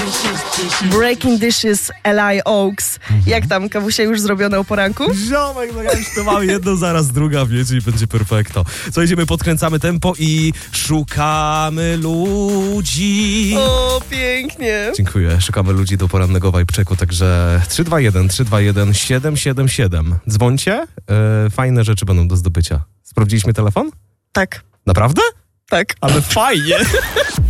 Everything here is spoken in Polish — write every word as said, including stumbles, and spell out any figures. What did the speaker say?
Breaking Dishes, Eli Oaks. Jak tam, kawusie już zrobione o poranku? Ziomek, no ja już to mam jedną, zaraz druga, wiecie, i będzie perfekto. Co, idziemy, podkręcamy tempo i szukamy ludzi. O, pięknie. Dziękuję, szukamy ludzi do porannego vibe checku, także trzy dwa jeden, trzy dwa jeden, siedem siedem siedem. Dzwońcie, yy, fajne rzeczy będą do zdobycia. Sprawdziliśmy telefon? Tak, Naprawdę? tak. Ale fajnie.